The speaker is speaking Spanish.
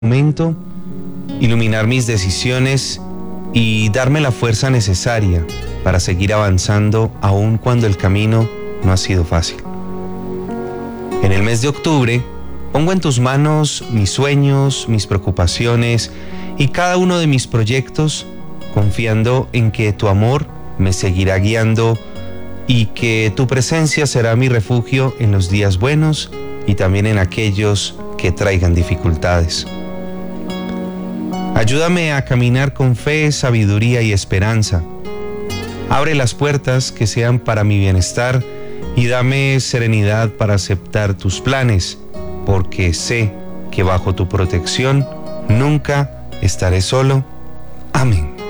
momento, iluminar mis decisiones y darme la fuerza necesaria para seguir avanzando aun cuando el camino no ha sido fácil. En el mes de octubre, pongo en tus manos mis sueños, mis preocupaciones y cada uno de mis proyectos, confiando en que tu amor me seguirá guiando y que tu presencia será mi refugio en los días buenos y también en aquellos que traigan dificultades. Ayúdame a caminar con fe, sabiduría y esperanza. Abre las puertas que sean para mi bienestar y dame serenidad para aceptar tus planes, porque sé que bajo tu protección nunca estaré solo. Amén.